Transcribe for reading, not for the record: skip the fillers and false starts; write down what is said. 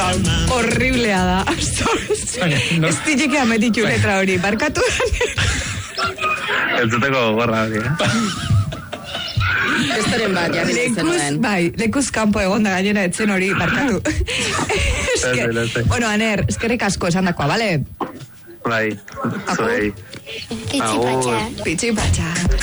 horriblea da. Ez diteke ametitu letra hori, barkatu Ez duteko gorra hori, Bestoren bat, jarri zenuen. Bai, lekuz kanpo egon da gainera etzen hori, barkatu. Bueno, Aner, eskerrik asko esan dakoa, bale? Bai, zuei. Pitxipatxa. Pitxipatxa.